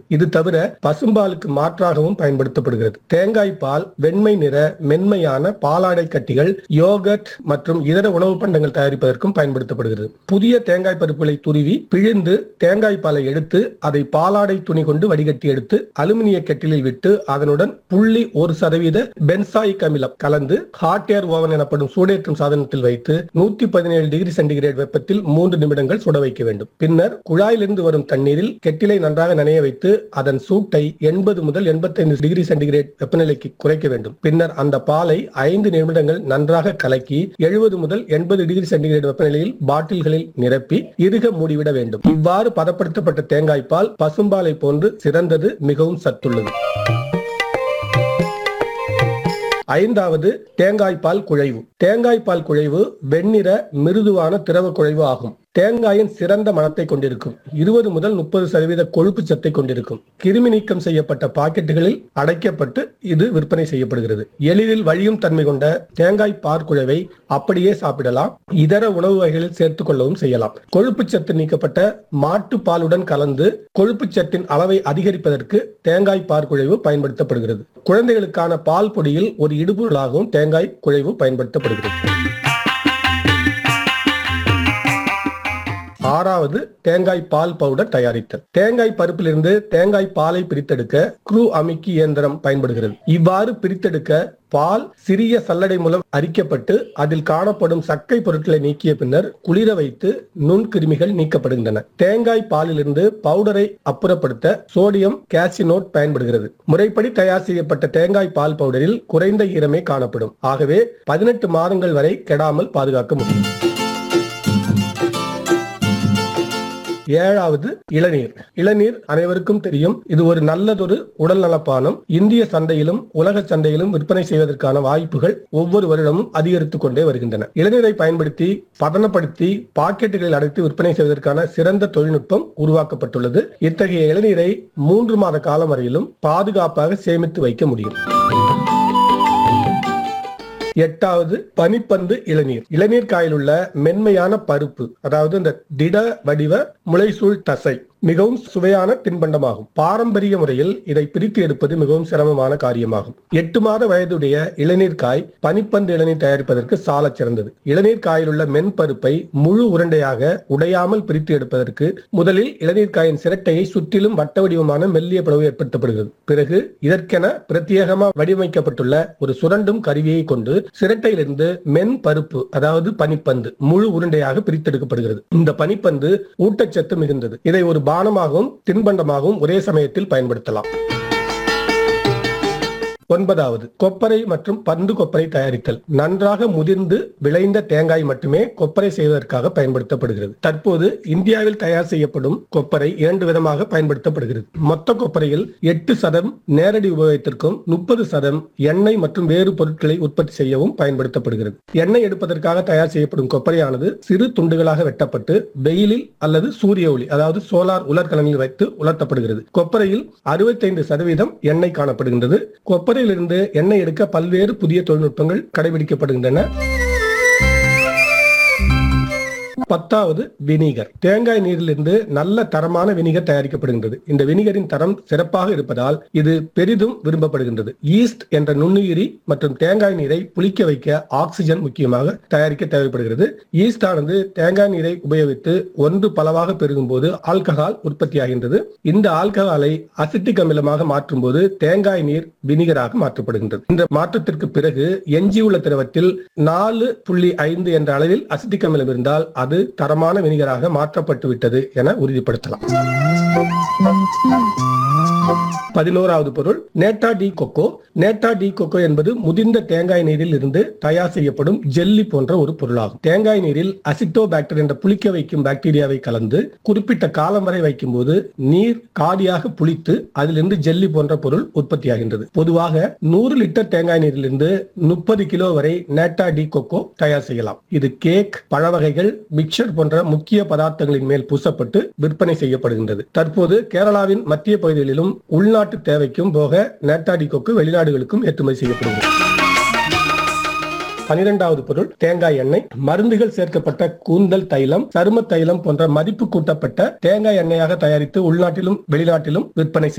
இது தவிர பசும்பாலுக்கு மாற்றாகவும் பயன்படுத்தப்படுகிறது. தேங்காய் பால் வெண்மை நிற மென்மையான பாலாடை கட்டிகள், யோகர்ட் மற்றும் இதர உணவு பண்டங்கள் தயாரிப்பதற்கும் பயன்படுத்தப்படுகிறது. புதிய தேங்காய் பருப்புகளை துருவி பிழிந்து தேங்காய் பாலை எடுத்து அதை பாலாடை துணி கொண்டு வடிகட்டி எடுத்து அலுமினிய கெட்டிலில் விட்டு அதனுடன் 0.1% பென்சாயிக் அமிலம் கலந்து ஹாட் ஏர் ஓவன் எனப்படும் சூடேற்றும் சாதனத்தில் வைத்து 117 டிகிரி சென்டிகிரேட் வெப்பத்தில் 3 நிமிடங்கள் சுட வைக்க வேண்டும். பின்னர் குழாயிலிருந்து வரும் தண்ணீரில் கெட்டிலை நன்றாக நனைய வைத்து அதன் சூட்டை 80 முதல் 85 டிகிரி சென்டிகிரேட் வெப்பநிலைக்கு குறைக்க வேண்டும். பின்னர் அந்த பாலை 5 நிமிடங்கள் நன்றாக கலக்கி 70 முதல் 80 டிகிரி சென்டிகிரேட் வெப்பநிலையில் பாட்டில்களில் நிரப்பி இறுக மூடிவிட வேண்டும். இவ்வாறு பதப்படுத்தப்பட்ட தேங்காய் பால் பசும்பாலை போன்று சிறந்தது, மிகவும் சத்துள்ளது. 5வது தேங்காய் பால் குழைவு. தேங்காய் பால் குழைவு வெண்ணிற மிருதுவான திரவ குழைவு ஆகும். தேங்காயின் சிறந்த மணத்தை கொண்டிருக்கும். 20 முதல் 30% கொழுப்பு சத்தை கொண்டிருக்கும். கிருமி நீக்கம் செய்யப்பட்ட பாக்கெட்டுகளில் அடைக்கப்பட்டு இது விற்பனை செய்யப்படுகிறது. எளிதில் வழியும் தன்மை கொண்ட தேங்காய் பால் குழைவை அப்படியே சாப்பிடலாம். இதர உணவு வகைகளில் சேர்த்துக் கொள்ளவும் செய்யலாம். கொழுப்பு சத்து நீக்கப்பட்ட மாட்டு பாலுடன் கலந்து கொழுப்பு சத்தின் அளவை அதிகரிப்பதற்கு தேங்காய் பால் குழைவு பயன்படுத்தப்படுகிறது. குழந்தைகளுக்கான பால் பொடியில் ஒரு இடுபொருளாகவும் தேங்காய் குழைவு பயன்படுத்தப்படுகிறது. 6வது தேங்காய் பால் பவுடர் தயாரித்தல். தேங்காய் பருப்பிலிருந்து தேங்காய் பாலை பிரித்தெடுக்க க்ரூ அமுக்கி இயந்திரம் பயன்படுகிறது. இவ்வாறு பிரித்தெடுக்க பால் சிறிய சல்லடை மூலம் அரிக்கப்பட்டு அதில் காணப்படும் சக்கை பொருட்களை நீக்கிய பின்னர் குளிர வைத்து நுண்கிருமிகள் நீக்கப்படுகின்றன. தேங்காய் பாலிலிருந்து பவுடரை அப்புறப்படுத்த சோடியம் காசினோட் பயன்படுகிறது. முறைப்படி தயார் செய்யப்பட்ட தேங்காய் பால் பவுடரில் குறைந்த ஈரமே காணப்படும். ஆகவே 18 மாதங்கள் வரை கெடாமல் பாதுகாக்க முடியும். 7வது இளநீர். இளநீர் அனைவருக்கும் தெரியும். இது ஒரு நல்லதொரு உடல் நலப்பானம். இந்திய சந்தையிலும் உலக சந்தையிலும் விற்பனை செய்வதற்கான வாய்ப்புகள் ஒவ்வொரு வருடமும் அதிகரித்துக் கொண்டே வருகின்றன. இளநீரை பயன்படுத்தி பதனப்படுத்தி பாக்கெட்டுகளில் அடைத்து விற்பனை செய்வதற்கான சிறந்த தொழில்நுட்பம் உருவாக்கப்பட்டுள்ளது. இத்தகைய இளநீரை 3 மாத காலம் வரையிலும் பாதுகாப்பாக சேமித்து வைக்க முடியும். 8வது பனிப்பந்து இளநீர். இளநீர் காயில் உள்ள மென்மையான பருப்பு, அதாவது இந்த திட வடிவ முளைசூழ் தசை மிகவும் சுவையான தின்பண்டமாகும். பாரம்பரிய முறையில் இதை பிரித்து எடுப்பது மிகவும் சிரமமான காரியமாகும். 8 மாத வயதுடைய இளநீர் காய் பனிப்பந்து இளநீர் தயாரிப்பதற்கு சால சிறந்தது. இளநீர் காயில் உள்ள மென்பருப்பை முழு உருண்டையாக உடையாமல் பிரித்து எடுப்பதற்கு முதலில் இளநீர் காயின் சிரட்டையை சுற்றிலும் வட்ட வடிவமான மெல்லிய பிளவு ஏற்படுத்தப்படுகிறது. பிறகு இதற்கென பிரத்யேகமாக வடிவமைக்கப்பட்டுள்ள ஒரு சுரண்டும் கருவியை கொண்டு சிரட்டையிலிருந்து மென் பருப்பு, அதாவது பனிப்பந்து முழு உருண்டையாக பிரித்தெடுக்கப்படுகிறது. இந்த பனிப்பந்து ஊட்டச்சத்து மிகுந்தது. இதை ஒரு பானமாகவும் தின்பண்டமாகவும் ஒரே சமயத்தில் பயன்படுத்தலாம். 9வது கொப்பரை மற்றும் பந்து கொப்பரை தயாரித்தல். நன்றாக முதிர்ந்து விளைந்த தேங்காய் மட்டுமே கொப்பரை செய்வதற்காக பயன்படுத்தப்படுகிறது. தற்போது இந்தியாவில் தயார் செய்யப்படும் கொப்பரை 2 விதமாக பயன்படுத்தப்படுகிறது. மொத்த கொப்பரையில் 8% நேரடி உபயோகத்திற்கும் 30% எண்ணெய் மற்றும் வேறு பொருட்களை உற்பத்தி செய்யவும் பயன்படுத்தப்படுகிறது. எண்ணெய் எடுப்பதற்காக தயார் செய்யப்படும் கொப்பரையானது சிறு துண்டுகளாக வெட்டப்பட்டு வெயிலில் அல்லது சூரிய ஒளி, அதாவது சோலார் உலர்கலனில் வைத்து உலர்த்தப்படுகிறது. கொப்பரையில் 65% எண்ணெய் காணப்படுகின்றது. கொப்பரை இருந்து எண்ணெய் எடுக்க பல்வேறு புதிய தொழில்நுட்பங்கள் கடைபிடிக்கப்படுகின்றன. 10வது வினிகர். தேங்காய் நீரிலிருந்து நல்ல தரமான வினிகர் தயாரிக்கப்படுகின்றது. இந்த வினிகரின் தரம் சிறப்பாக இருப்பதால் இது பெரிதும் விரும்பப்படுகின்றது. ஈஸ்ட் என்ற நுண்ணுயிரி மற்றும் தேங்காய் நீரை புளிக்க வைக்க ஆக்சிஜன் முக்கியமாக தயாரிக்க தேவைப்படுகிறது. ஈஸ்ட் ஆனது தேங்காய் நீரை உபயோகித்து ஒன்று பலவாக பெருகும் போது ஆல்கஹால் உற்பத்தியாகின்றது. இந்த ஆல்கஹாலை அசிட்டிக் அமிலமாக மாற்றும் போது தேங்காய் நீர் வினிகராக மாற்றப்படுகின்றது. இந்த மாற்றத்திற்கு பிறகு எஞ்சியுள்ள திரவத்தில் 4.5 என்ற அளவில் அசிட்டிக் அமிலம் இருந்தால் அது தரமான வினிகராக மாற்றப்பட்டு விட்டது என உறுதிப்படுத்தலாம். 11வது பொருள் NATO D kho kho. NATO D kho kho என்பது முதிர்ந்த தேங்காய் நீரில் இருந்து தயார் செய்யப்படும் ஜெல்லி போன்ற ஒரு பொருளாகும். தேங்காய் நீரில் அசிட்டோபாக்டர் என்ற புளிக்க வைக்கும் பாக்டீரியாவை கலந்து குறிப்பிட்ட காலம் வரை வைக்கும் போது நீர் காடியாக புளித்து அதிலிருந்து ஜெல்லி போன்ற பொருள் உற்பத்தியாகின்றது. பொதுவாக 100 லிட்டர் தேங்காய் நீரிலிருந்து 30 கிலோ வரை நேட்டா டி கொக்கோ தயார் செய்யலாம். இது கேக், பழ வகைகள், மிக்சர் போன்ற முக்கிய பதார்த்தங்களின் மேல் பூசப்பட்டு விற்பனை செய்யப்படுகின்றது. தற்போது கேரளாவின் மத்திய பகுதிகளிலும் உள்நாட்டு தேவைக்கும் போக நேட்டா டி கொக்கோ வெளிநாடுகளுக்கும் ஏற்றுமதி செய்யப்படுகிறது. 12வது பொருள் தேங்காய் எண்ணெய். மருந்துகள் சேர்க்கப்பட்ட கூந்தல் தைலம், சரும தைலம் போன்ற மதிப்பு கூட்டப்பட்ட தேங்காய் எண்ணெயாக தயாரித்து உள்நாட்டிலும் வெளிநாட்டிலும் விற்பனை